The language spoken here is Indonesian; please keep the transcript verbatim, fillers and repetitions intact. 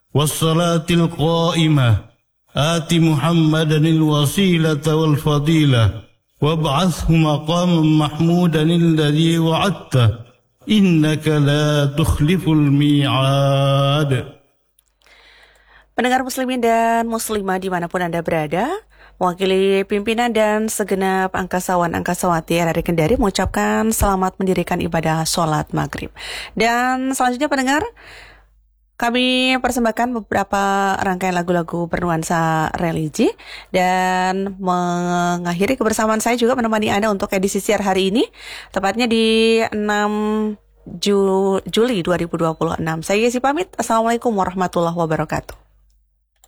والصلاة القائمة آت محمدا الوسيلة والفضيلة وابعثه مقاما محمودا الذي وعدته إنك لا تخلف الميعاد. Pendengar muslimin dan muslimah dimanapun Anda berada, mewakili pimpinan dan segenap angkasawan-angkasawati R R I Kendari mengucapkan selamat mendirikan ibadah sholat maghrib. Dan selanjutnya pendengar, kami persembahkan beberapa rangkaian lagu-lagu bernuansa religi dan mengakhiri kebersamaan saya juga menemani Anda untuk edisi siar hari ini, tepatnya di enam Juli dua ribu dua puluh enam. Saya Yesi pamit. Assalamualaikum warahmatullahi wabarakatuh.